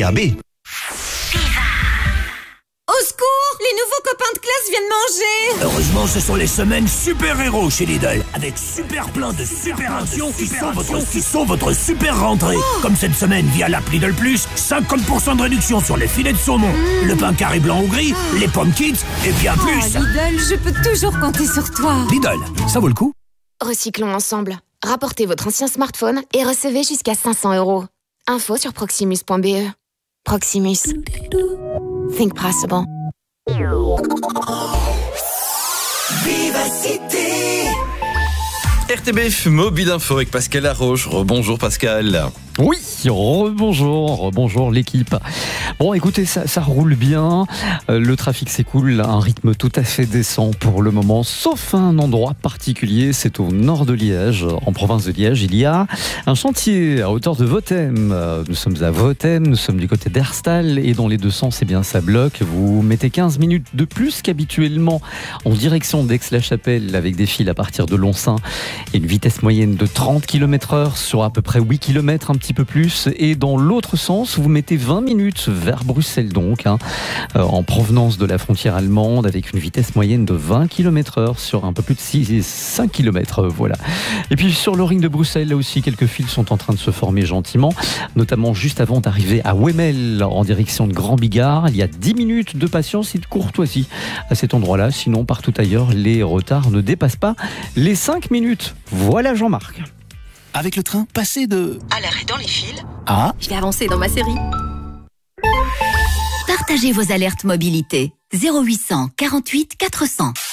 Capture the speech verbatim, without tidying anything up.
A B. Au secours! Les nouveaux copains de classe viennent manger! Heureusement, ce sont les semaines super-héros chez Lidl, avec super plein de super actions qui sont votre, qui sont votre super rentrée. Oh. Comme cette semaine via l'app Lidl Plus, cinquante pour cent de réduction sur les filets de saumon, mmh. le pain carré blanc ou gris, oh. les pommes kids et bien oh, plus. Lidl, je peux toujours compter sur toi. Lidl, ça vaut le coup. Recyclons ensemble. Rapportez votre ancien smartphone et recevez jusqu'à cinq cents euros. Info sur proximus point b e. Proximus. Think possible. Vivacité. R T B F Mobile Info avec Pascal Laroche. Rebonjour Pascal. Oui, rebonjour, bonjour l'équipe. Bon, écoutez, ça, ça roule bien, euh, le trafic s'écoule à un rythme tout à fait décent pour le moment, sauf un endroit particulier, c'est au nord de Liège, en province de Liège. Il y a un chantier à hauteur de Vothème. Nous sommes à Vothème, nous sommes du côté d'Herstal, et dans les deux sens, eh bien, ça bloque. Vous mettez quinze minutes de plus qu'habituellement en direction d'Aix-la-Chapelle, avec des files à partir de Lonsin, et une vitesse moyenne de trente kilomètres heure sur à peu près huit kilomètres, un petit peu plus. Et dans l'autre sens, vous mettez vingt minutes vers Bruxelles, donc, hein, euh, en provenance de la frontière allemande, avec une vitesse moyenne de vingt kilomètres heure sur un peu plus de six, cinq kilomètres. Euh, voilà. Et puis sur le ring de Bruxelles, là aussi, quelques files sont en train de se former gentiment, notamment juste avant d'arriver à Wemmel, en direction de Grand Bigard. Il y a dix minutes de patience et de courtoisie à cet endroit-là. Sinon, partout ailleurs, les retards ne dépassent pas les cinq minutes. Voilà Jean-Marc. Avec le train, passer de... à l'arrêt dans les fils. Ah. Je vais avancer dans ma série. Partagez vos alertes mobilité. zéro huit cents quarante-huit quatre cents.